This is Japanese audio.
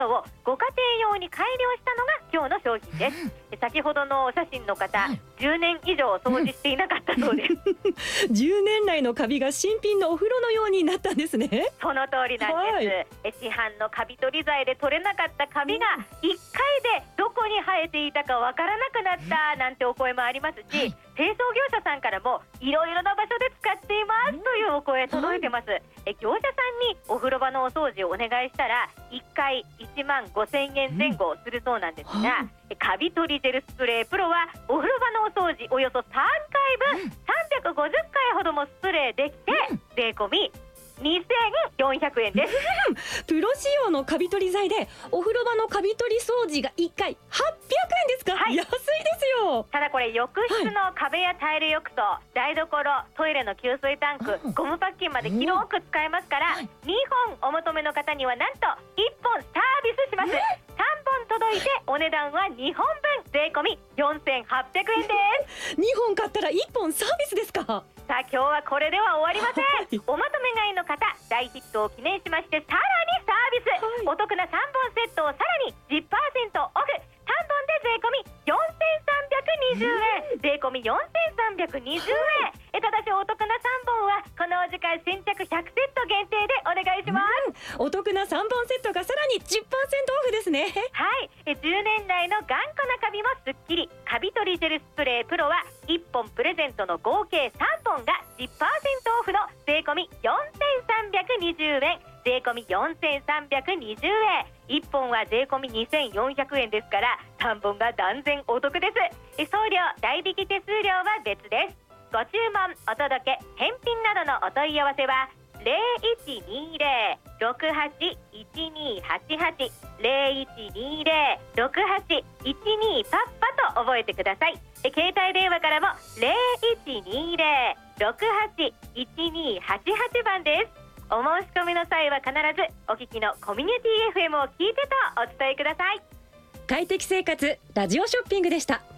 をご家庭用に改良したのが今日の商品です。先ほどのお写真の方、10年以上掃除していなかったそうです。 10年来のカビが新品のお風呂のようになったんですね。 その通りなんです。市販のカビ取り剤で取れなかったカビが1回でどこに生えていたかわからなくなったなんてお声もありますし、清掃業者さんからもいろいろな場所で使っていますというお声届いてます。業者さんにお風呂場のお掃除をお願いしたら1回1万5000円前後するそうなんですが、カビ取りジェルスプレープロはお風呂場のお掃除およそ3回分350回ほどもスプレーできて税込み2400円です。 プロ仕様のカビ取り剤でお風呂場のカビ取り掃除が1回800円ですか、安いですよ。 ただこれ浴室の壁やタイル浴槽、台所、トイレの給水タンク、ゴムパッキンまで広く使えますから、2本お求めの方にはなんと1本サービスします。3本届いてお値段は2本分税込み4800円です。 2本買ったら1本サービスですか。 さあ今日はこれでは終わりません。おまとめ買いの方、大ヒットを記念しましてさらにサービス、お得な3本セットをさらに 10% オフ、3本で税込み4320円、税込み4320円。ただしお得な3本はこのお時間先着100セット限定でお願いします。 お得な3本セットがさらに 10% オフですね。 はい、10年来の頑固なカビもすっきり、カビ取りジェルスプレープロは1本プレゼントの合計3本が 10% オフの税込み4320円、税込み4320円。1本は税込み2400円ですから3本が断然お得です。送料代引き手数料は別です。ご注文、お届け、返品などのお問い合わせは 0120-681288 0120-6812パッパと覚えてください。携帯電話からも 0120-681288 番です。お申し込みの際は必ずお聞きのコミュニティ FM を聞いてとお伝えください。 快適生活ラジオショッピングでした。